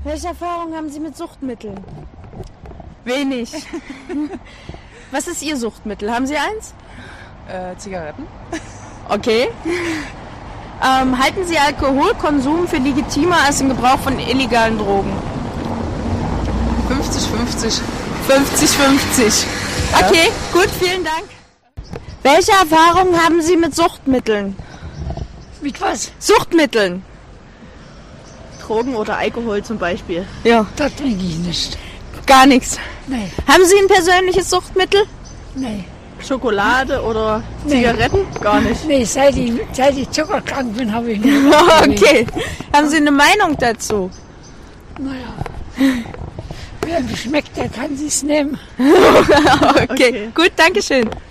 Welche Erfahrungen haben Sie mit Suchtmitteln? Wenig. Was ist Ihr Suchtmittel? Haben Sie eins? Zigaretten. Okay. Halten Sie Alkoholkonsum für legitimer als den Gebrauch von illegalen Drogen? 50-50. 50-50. Ja. Okay, gut, vielen Dank. Welche Erfahrungen haben Sie mit Suchtmitteln? Mit was? Suchtmitteln. Drogen oder Alkohol zum Beispiel. Ja, Das trinke ich nicht. gar nichts. Nee, Haben Sie ein persönliches Suchtmittel? nee. Schokolade oder Zigaretten? Gar nicht. Nee, seit ich zuckerkrank bin, habe ich nicht. Okay. Haben Sie eine Meinung dazu? Naja. Wer schmeckt, der kann sich's nehmen. Okay, gut, danke schön.